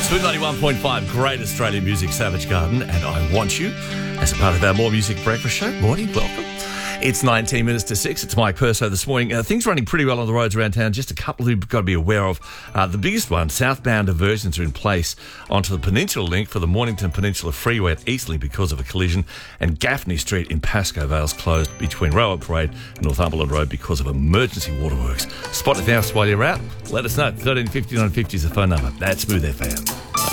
Smooth 91.5, great Australian music, Savage Garden, and I Want You, as a part of our More Music Breakfast Show. Morning, welcome. It's 19 minutes to 6. It's Mike Purso this morning. Things running pretty well on the roads around town. Just a couple you've got to be aware of. The biggest one, southbound diversions are in place onto the Peninsula Link for the Mornington Peninsula Freeway at Eastleigh because of a collision, and Gaffney Street in Pascoe Vale's closed between Railway Parade and Northumberland Road because of emergency waterworks. Spot it now while you're out. Let us know. 13 59 50 is the phone number. That's Smooth FM.